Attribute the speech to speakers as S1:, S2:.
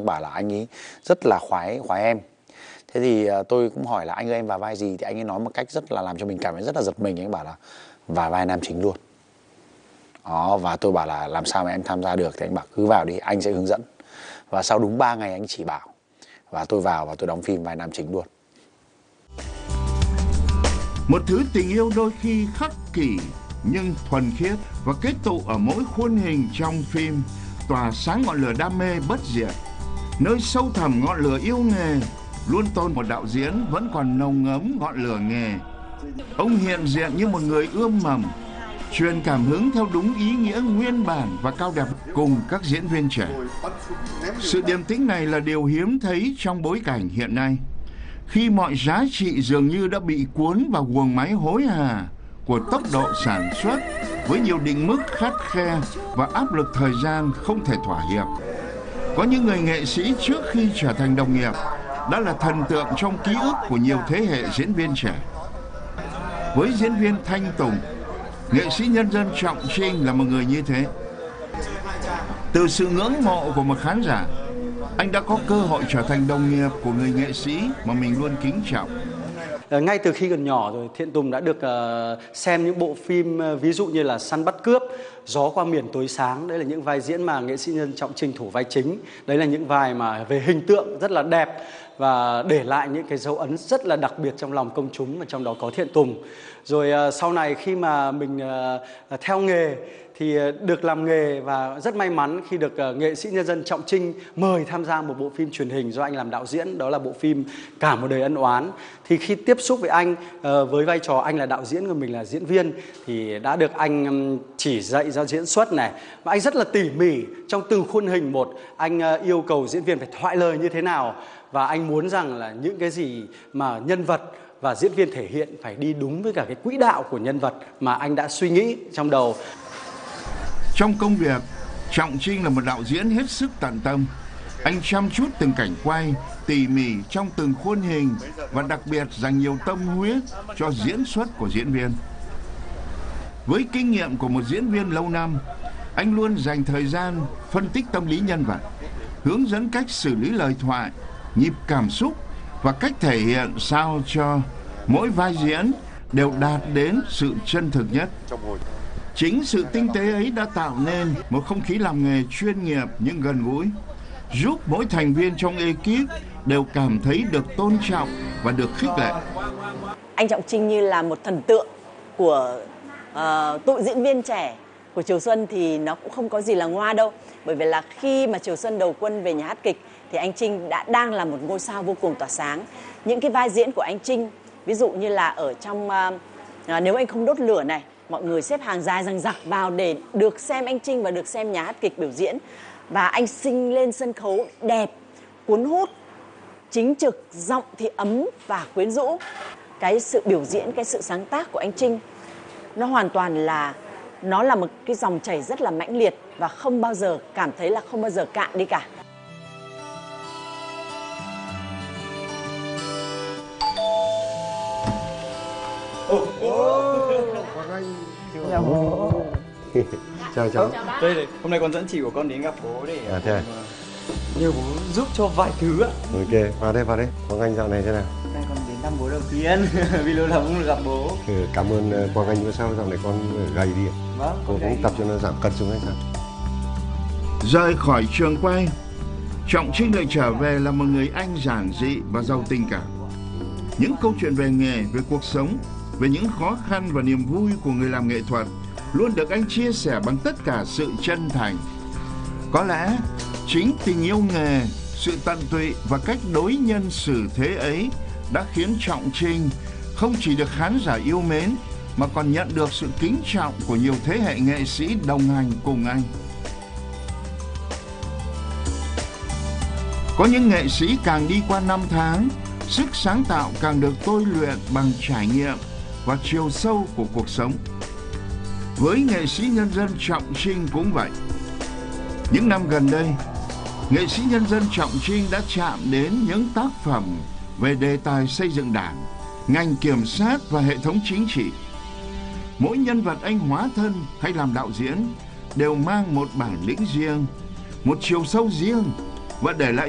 S1: bảo là anh ấy rất là khoái em. Thế thì tôi cũng hỏi là anh ơi em vào vai gì, thì anh ấy nói một cách rất là làm cho mình cảm thấy rất là giật mình. Anh bảo là vào vai nam chính luôn. Đó, và tôi bảo là làm sao mà em tham gia được, thì anh bảo cứ vào đi, anh sẽ hướng dẫn. Và sau đúng 3 ngày anh chỉ bảo, và tôi vào và tôi đóng phim vai nam chính luôn.
S2: Một thứ tình yêu đôi khi khắc kỷ nhưng thuần khiết và kết tụ ở mỗi khuôn hình trong phim, tỏa sáng ngọn lửa đam mê bất diệt. Nơi sâu thẳm ngọn lửa yêu nghề, luôn tôn một đạo diễn vẫn còn nồng ấm ngọn lửa nghề. Ông hiện diện như một người ươm mầm, truyền cảm hứng theo đúng ý nghĩa nguyên bản và cao đẹp cùng các diễn viên trẻ. Sự điềm tĩnh này là điều hiếm thấy trong bối cảnh hiện nay, khi mọi giá trị dường như đã bị cuốn vào guồng máy hối hả của tốc độ sản xuất với nhiều định mức khắt khe và áp lực thời gian không thể thỏa hiệp. Có những người nghệ sĩ trước khi trở thành đồng nghiệp đã là thần tượng trong ký ức của nhiều thế hệ diễn viên trẻ. Với diễn viên Thanh Tùng, nghệ sĩ nhân dân Trọng Trinh là một người như thế. Từ sự ngưỡng mộ của một khán giả, anh đã có cơ hội trở thành đồng nghiệp của người nghệ sĩ mà mình luôn kính trọng.
S3: Ngay từ khi còn nhỏ rồi, Thiện Tùng đã được xem những bộ phim ví dụ như là Săn bắt cướp, Gió qua miền tối sáng. Đấy là những vai diễn mà nghệ sĩ nhân Trọng Trinh thủ vai chính. Đấy là những vai mà về hình tượng rất là đẹp và để lại những cái dấu ấn rất là đặc biệt trong lòng công chúng, và trong đó có Thiện Tùng. Rồi sau này khi mà mình theo nghề thì được làm nghề, và rất may mắn khi được nghệ sĩ nhân dân Trọng Trinh mời tham gia một bộ phim truyền hình do anh làm đạo diễn, đó là bộ phim Cả một đời ân oán. Thì khi tiếp xúc với anh với vai trò anh là đạo diễn còn mình là diễn viên, thì đã được anh chỉ dạy ra diễn xuất này, và anh rất là tỉ mỉ trong từng khuôn hình một. Anh yêu cầu diễn viên phải thoại lời như thế nào, và anh muốn rằng là những cái gì mà nhân vật và diễn viên thể hiện phải đi đúng với cả cái quỹ đạo của nhân vật mà anh đã suy nghĩ trong đầu.
S2: Trong công việc, Trọng Trinh là một đạo diễn hết sức tận tâm. Anh chăm chút từng cảnh quay, tỉ mỉ trong từng khuôn hình và đặc biệt dành nhiều tâm huyết cho diễn xuất của diễn viên. Với kinh nghiệm của một diễn viên lâu năm, anh luôn dành thời gian phân tích tâm lý nhân vật, hướng dẫn cách xử lý lời thoại, nhịp cảm xúc và cách thể hiện sao cho mỗi vai diễn đều đạt đến sự chân thực nhất. Chính sự tinh tế ấy đã tạo nên một không khí làm nghề chuyên nghiệp nhưng gần gũi, giúp mỗi thành viên trong ekip đều cảm thấy được tôn trọng và được khích lệ.
S4: Anh Trọng Trinh như là một thần tượng của tụi diễn viên trẻ của Triều Xuân, thì nó cũng không có gì là ngoa đâu. Bởi vì là khi mà Triều Xuân đầu quân về nhà hát kịch thì anh Trinh đang là một ngôi sao vô cùng tỏa sáng. Những cái vai diễn của anh Trinh, ví dụ như là ở trong Nếu anh không đốt lửa này, mọi người xếp hàng dài dằng dặc vào để được xem anh Trinh và được xem nhà hát kịch biểu diễn. Và anh sinh lên sân khấu đẹp, cuốn hút, chính trực, giọng thì ấm và quyến rũ. Cái sự biểu diễn, cái sự sáng tác của anh Trinh, nó hoàn toàn là một cái dòng chảy rất là mãnh liệt, và không bao giờ cảm thấy là không bao giờ cạn đi cả.
S5: Chào cháu.
S3: Đây, hôm nay con dẫn chị của con đến gặp bố để nhờ bố giúp cho vài thứ ạ.
S5: Ok, vào đây. Quang Anh dạo này thế nào?
S3: Đây con đến thăm bố đầu tiên vì lâu lắm không được gặp bố.
S5: Cảm ơn Quang Anh, bữa sau dạo này con gầy đi.
S3: Vâng.
S5: Cô cũng tập cho nó giảm cân xuống hay sao?
S2: Rời khỏi trường quay, Trọng Trinh lại trở về là một người anh giản dị và giàu tình cảm. Những câu chuyện về nghề, về cuộc sống, về những khó khăn và niềm vui của người làm nghệ thuật luôn được anh chia sẻ bằng tất cả sự chân thành. Có lẽ chính tình yêu nghề, sự tận tụy và cách đối nhân xử thế ấy đã khiến Trọng Trinh không chỉ được khán giả yêu mến mà còn nhận được sự kính trọng của nhiều thế hệ nghệ sĩ đồng hành cùng anh. Có những nghệ sĩ càng đi qua năm tháng, sức sáng tạo càng được tôi luyện bằng trải nghiệm và chiều sâu của cuộc sống. Với nghệ sĩ nhân dân Trọng Trinh cũng vậy. Những năm gần đây, nghệ sĩ nhân dân Trọng Trinh đã chạm đến những tác phẩm về đề tài xây dựng đảng, ngành kiểm sát và hệ thống chính trị. Mỗi nhân vật anh hóa thân hay làm đạo diễn đều mang một bản lĩnh riêng, một chiều sâu riêng và để lại